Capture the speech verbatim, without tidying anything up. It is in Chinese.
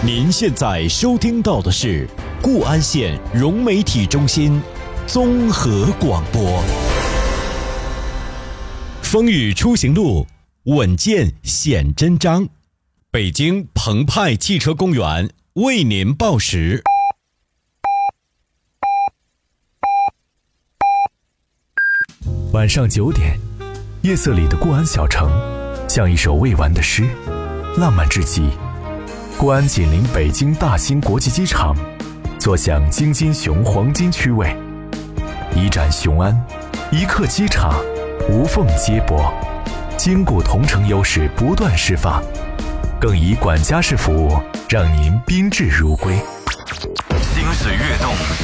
您现在收听到的是固安县融媒体中心综合广播。风雨出行路，稳健显真章。北京澎湃汽车公园为您报时。 晚上九点，夜色里的固安小城像一首未完的诗，浪漫至极。固安紧邻北京大兴国际机场，坐享京津雄黄金区位，一站雄安，一刻机场，无缝接驳，坚固同城优势不断释放，更以管家式服务让您宾至如归。 心水跃动，